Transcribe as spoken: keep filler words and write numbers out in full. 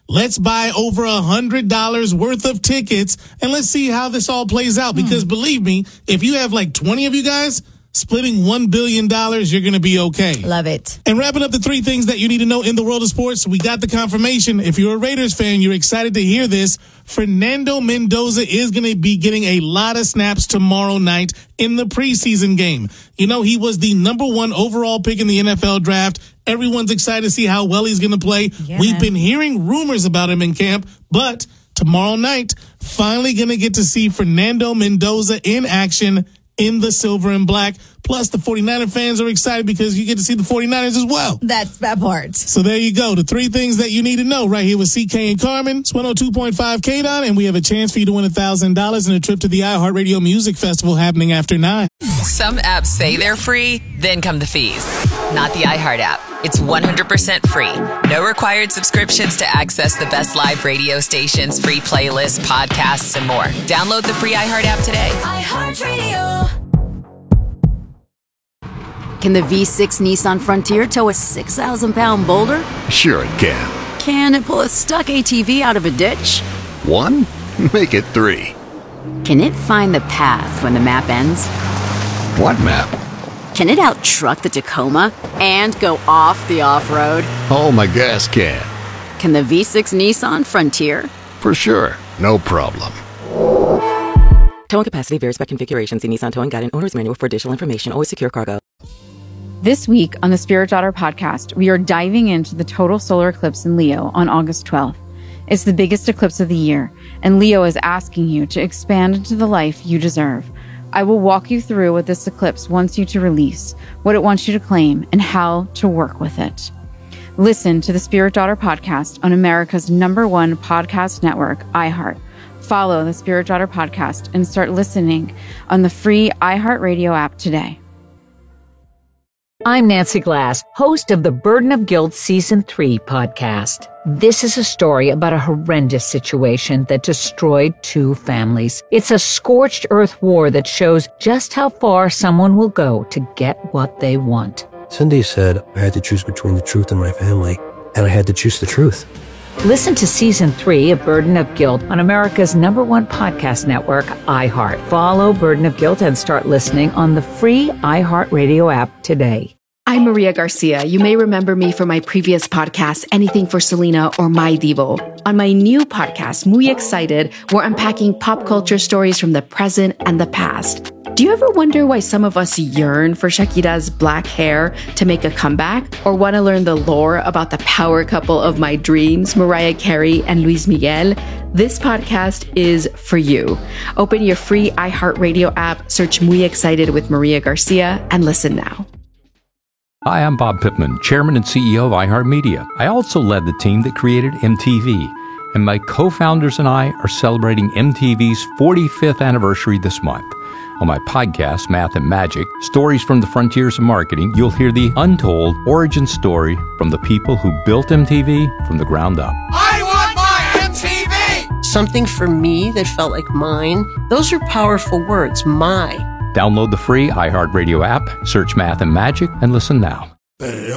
let's buy over a hundred dollars worth of tickets and let's see how this all plays out. Because mm. believe me, if you have like twenty of you guys splitting one billion dollars, you're going to be okay. Love it. And wrapping up the three things that you need to know in the world of sports, we got the confirmation. If you're a Raiders fan, you're excited to hear this. Fernando Mendoza is going to be getting a lot of snaps tomorrow night in the preseason game. You know, he was the number one overall pick in the N F L draft. Everyone's excited to see how well he's going to play. Yeah. We've been hearing rumors about him in camp, but tomorrow night, finally going to get to see Fernando Mendoza in action in the silver and black. Plus, the 49er fans are excited because you get to see the 49ers as well. That's that part. So there you go. The three things that you need to know right here with C K and Carmen. It's one oh two point five K D O N, and we have a chance for you to win one thousand dollars and a trip to the iHeartRadio Music Festival happening after nine. Some apps say they're free, then come the fees. Not the iHeart app. It's one hundred percent free. No required subscriptions to access the best live radio stations, free playlists, podcasts, and more. Download the free iHeart app today. iHeartRadio. Can the V six Nissan Frontier tow a six thousand pound boulder? Sure it can. Can it pull a stuck A T V out of a ditch? One? Make it three. Can it find the path when the map ends? What map? Can it out-truck the Tacoma and go off the off-road? Oh, my gas can. Can the V six Nissan Frontier? For sure. No problem. Towing capacity varies by configuration. See Nissan Towing Guide and Owner's Manual for additional information. Always secure cargo. This week on the Spirit Daughter podcast, we are diving into the total solar eclipse in Leo on August twelfth. It's the biggest eclipse of the year, and Leo is asking you to expand into the life you deserve. I will walk you through what this eclipse wants you to release, what it wants you to claim, and how to work with it. Listen to the Spirit Daughter podcast on America's number one podcast network, iHeart. Follow the Spirit Daughter podcast and start listening on the free iHeartRadio app today. I'm Nancy Glass, host of the Burden of Guilt Season three podcast. This is a story about a horrendous situation that destroyed two families. It's a scorched earth war that shows just how far someone will go to get what they want. Cindy said I had to choose between the truth and my family, and I had to choose the truth. Listen to Season three of Burden of Guilt on America's number one podcast network, iHeart. Follow Burden of Guilt and start listening on the free iHeartRadio app today. I'm Maria Garcia. You may remember me from my previous podcast, Anything for Selena or My Divo. On my new podcast, Muy Excited, we're unpacking pop culture stories from the present and the past. Do you ever wonder why some of us yearn for Shakira's black hair to make a comeback? Or want to learn the lore about the power couple of my dreams, Mariah Carey and Luis Miguel? This podcast is for you. Open your free iHeartRadio app, search Muy Excited with Maria Garcia, and listen now. Hi, I'm Bob Pittman, Chairman and C E O of iHeartMedia. I also led the team that created M T V, and my co-founders and I are celebrating M T V's forty-fifth anniversary this month. On my podcast, Math and Magic, Stories from the Frontiers of Marketing, you'll hear the untold origin story from the people who built M T V from the ground up. I want my M T V! Something for me that felt like mine. Those are powerful words, my. Download the free iHeartRadio app, search Math and Magic, and listen now. Hey,